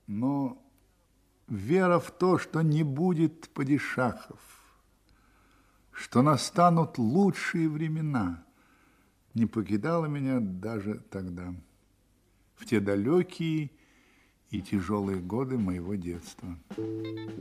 Но вера в то, что не будет падишахов, что настанут лучшие времена, не покидала меня даже тогда, в те далекие и тяжелые годы моего детства.